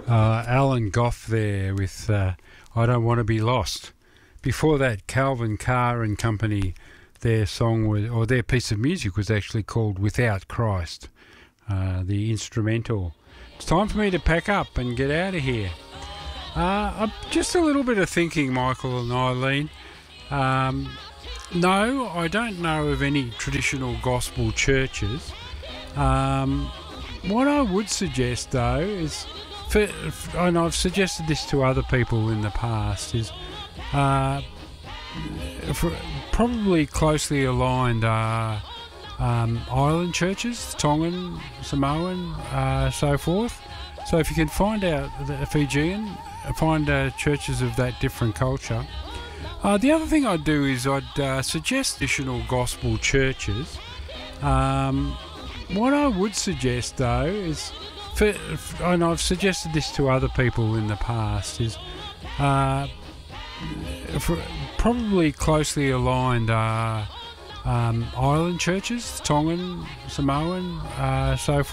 Alan Goff there with I Don't Want to Be Lost. Before that, Calvin Carr and Company, their song was, or their piece of music was actually called Without Christ, the instrumental. It's time for me to pack up and get out of here. Just a little bit of thinking, Michael and Eileen. No, I don't know of any traditional gospel churches. What I would suggest, though, is, and I've suggested this to other people in the past, is probably closely aligned island churches, Tongan, Samoan, so forth. So if you can find out the Fijian, find churches of that different culture. The other thing I'd do is I'd suggest additional gospel churches. What I would suggest, though, is, and I've suggested this to other people in the past, is probably closely aligned island churches, Tongan, Samoan, so forth.